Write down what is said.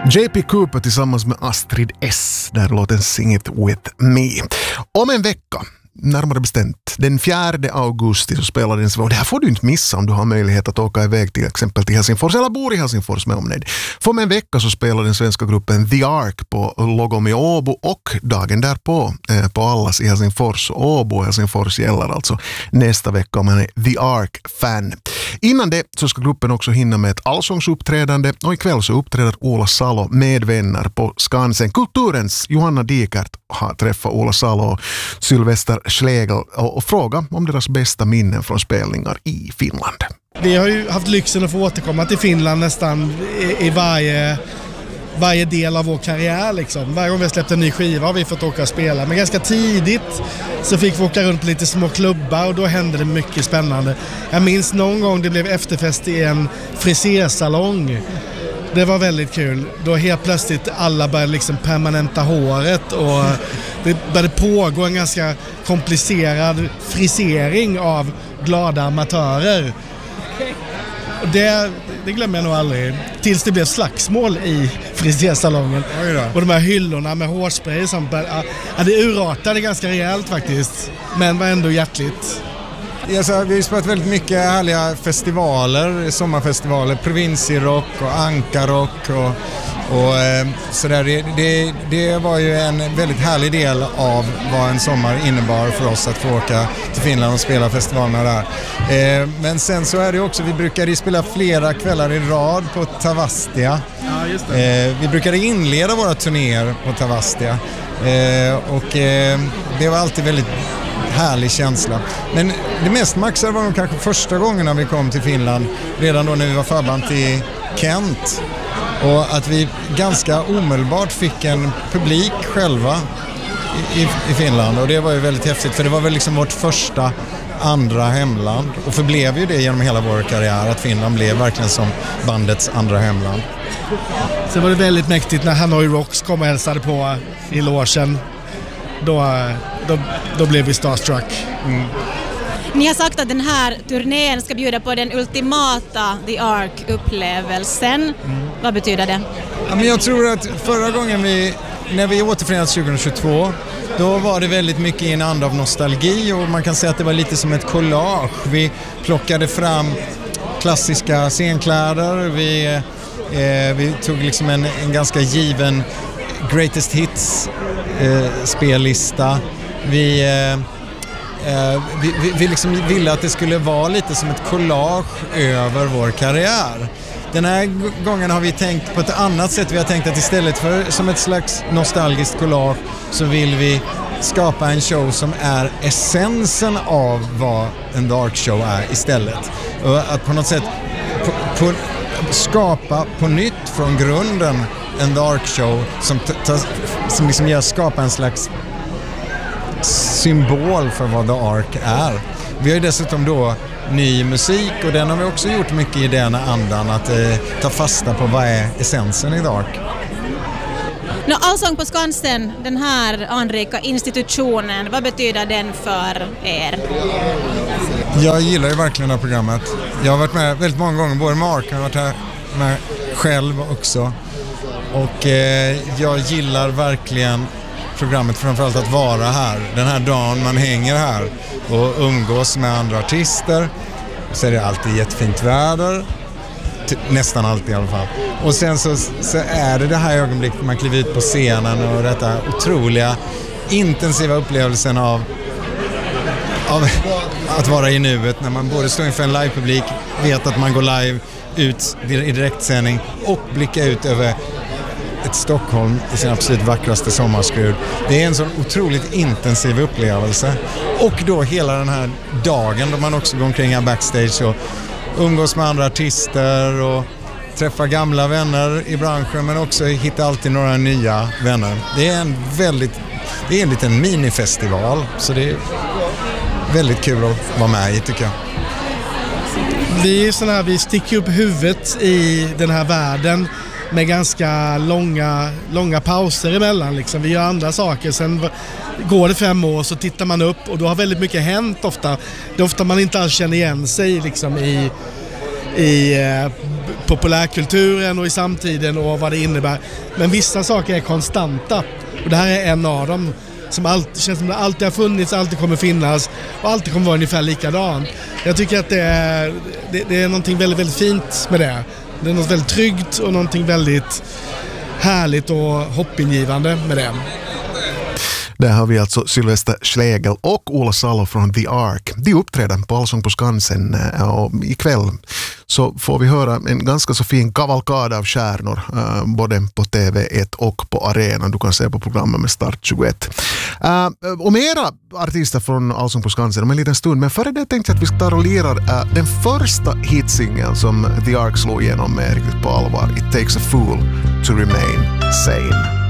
JP Cooper tillsammans med Astrid S. Där låten Sing It With Me. Om en vecka, närmare bestämt den 4 augusti, så spelar den så. Det här får du inte missa om du har möjlighet att åka iväg till exempel till Helsingfors eller bor i Helsingfors med omnejd. För en vecka så spelar den svenska gruppen The Ark på Logom i Åbo och dagen därpå på Allas i Helsingfors. Åbo och Helsingfors gäller alltså nästa vecka om man är The Ark-fan. Innan det så ska gruppen också hinna med ett allsångsuppträdande och ikväll så uppträder Ola Salo med vänner på Skansen. Kulturens Johanna Dikert har träffat Ola Salo och Sylvester Schlegel och fråga om deras bästa minnen från spelningar i Finland. Vi har ju haft lyxen att få återkomma till Finland nästan i varje del av vår karriär. Liksom. Varje gång vi har släppt en ny skiva har vi fått åka och spela. Men ganska tidigt så fick vi åka runt på lite små klubbar och då hände det mycket spännande. Jag minns någon gång det blev efterfest i en frisersalong. Det var väldigt kul. Då helt plötsligt alla började liksom permanenta håret och det började pågå en ganska komplicerad frisering av glada amatörer. Och det glömmer jag nog aldrig. Tills det blev slagsmål i frisersalongen. Och de här hyllorna med hårspray som det urartade ganska rejält faktiskt. Men var ändå hjärtligt. Alltså, vi har spelat väldigt mycket härliga festivaler, sommarfestivaler, provinsrock och ankarock och sådär. Det var ju en väldigt härlig del av vad en sommar innebar för oss att få åka till Finland och spela festivalerna där. Men sen så är det också, vi brukade spela flera kvällar i rad på Tavastia. Ja, just det. Vi brukade inleda våra turnéer på Tavastia och det var alltid väldigt härlig känsla. Men det mest maxade var nog kanske första gången när vi kom till Finland, redan då när vi var förband till Kent. Och att vi ganska omedelbart fick en publik själva i Finland. Och det var ju väldigt häftigt, för det var väl liksom vårt första andra hemland. Och förblev ju det genom hela vår karriär, att Finland blev verkligen som bandets andra hemland. Sen var det väldigt mäktigt när Hanoi Rocks kom och hälsade på i logen. Då blev vi starstruck. Mm. Ni har sagt att den här turnén ska bjuda på den ultimata The Ark-upplevelsen. Vad betyder det? Ja, men jag tror att förra gången när vi återförenades 2022, då var det väldigt mycket i en anda av nostalgi och man kan säga att det var lite som ett collage. Vi plockade fram klassiska scenkläder, vi tog liksom en ganska given Greatest Hits spellista. Vi liksom ville att det skulle vara lite som ett collage över vår karriär. Den här gången har vi tänkt på ett annat sätt. Vi har tänkt att istället för som ett slags nostalgiskt collage så vill vi skapa en show som är essensen av vad en dark show är istället. Och att på något sätt skapa på nytt från grunden en dark show som liksom skapar en slags symbol för vad The Ark är. Vi har ju dessutom då ny musik och den har vi också gjort mycket i den andan att ta fasta på vad är essensen i The Ark. Allsång på Skansen, den här anrika institutionen, vad betyder den för er? Jag gillar ju verkligen det här programmet. Jag har varit med väldigt många gånger, både Mark har varit här med själv också. Och jag gillar verkligen programmet, framförallt att vara här. Den här dagen man hänger här och umgås med andra artister. Så är det alltid jättefint väder. Nästan alltid i alla fall. Och sen så är det här ögonblicket man kliver ut på scenen och detta otroliga, intensiva upplevelsen av att vara i nuet när man både står inför en livepublik, vet att man går live ut i direktsändning och blicka ut över ett Stockholm i sin absolut vackraste sommarskrud. Det är en sån otroligt intensiv upplevelse. Och då hela den här dagen då man också går omkring här backstage och umgås med andra artister och träffa gamla vänner i branschen, men också hitta alltid några nya vänner. Det är en liten minifestival, så det är väldigt kul att vara med i, tycker jag. Vi sticker upp huvudet i den här världen med ganska långa pauser emellan. Liksom. Vi gör andra saker, sen går det 5 år så tittar man upp och då har väldigt mycket hänt ofta. Det är ofta man inte alls känner igen sig liksom, populärkulturen och i samtiden och vad det innebär. Men vissa saker är konstanta. Och det här är en av dem som alltid känns som det alltid har funnits, alltid kommer finnas och alltid kommer vara ungefär likadant. Jag tycker att det är någonting väldigt, väldigt fint med det. Det är något väldigt tryggt och någonting väldigt härligt och hoppingivande med det. Där har vi alltså Sylvester Schlegel och Ola Salo från The Ark. De uppträder på Allsång på Skansen och ikväll så får vi höra en ganska så fin kavalkad av stjärnor både på TV1 och på arenan. Du kan se på programmet med start 21. Och mera artister från Allsång på Skansen om en liten stund, men före det tänkte jag att vi ska ta och lira den första hitsingeln som The Ark slog igenom med riktigt på allvar. It takes a fool to remain sane.